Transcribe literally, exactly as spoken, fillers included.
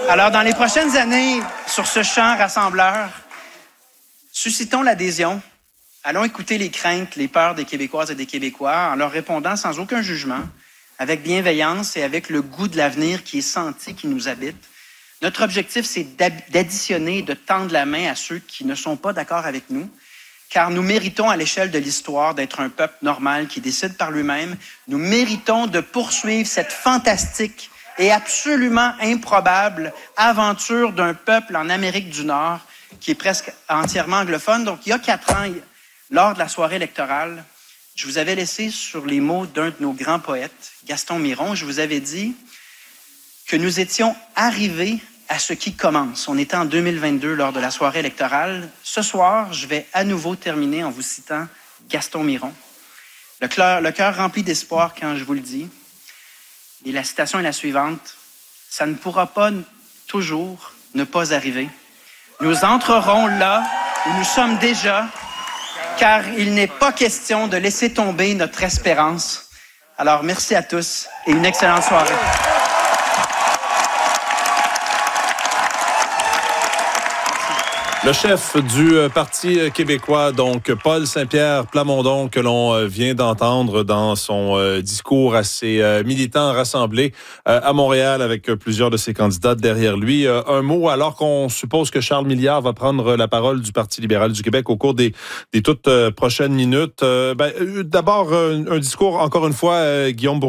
Alors, dans les prochaines années, sur ce chant rassembleur, suscitons l'adhésion. Allons écouter les craintes, les peurs des Québécoises et des Québécois en leur répondant sans aucun jugement, avec bienveillance et avec le goût de l'avenir qui est senti, qui nous habite. Notre objectif, c'est d'additionner et de tendre la main à ceux qui ne sont pas d'accord avec nous, car nous méritons à l'échelle de l'histoire d'être un peuple normal qui décide par lui-même. Nous méritons de poursuivre cette fantastique et absolument improbable aventure d'un peuple en Amérique du Nord qui est presque entièrement anglophone. Donc, il y a quatre ans, lors de la soirée électorale, je vous avais laissé sur les mots d'un de nos grands poètes, Gaston Miron. Je vous avais dit que nous étions arrivés à ce qui commence. On était en deux mille vingt-deux lors de la soirée électorale. Ce soir, je vais à nouveau terminer en vous citant Gaston Miron. Le cœur, le cœur rempli d'espoir quand je vous le dis. Et la citation est la suivante. Ça ne pourra pas toujours ne pas arriver. Nous entrerons là où nous sommes déjà, car il n'est pas question de laisser tomber notre espérance. Alors, merci à tous et une excellente soirée. Le chef du Parti québécois, donc Paul Saint-Pierre Plamondon, que l'on vient d'entendre dans son discours à ses militants rassemblés à Montréal avec plusieurs de ses candidats derrière lui. Un mot, alors qu'on suppose que Charles Milliard va prendre la parole du Parti libéral du Québec au cours des, des toutes prochaines minutes. Ben, d'abord, un, un discours, encore une fois, Guillaume Bourgeois.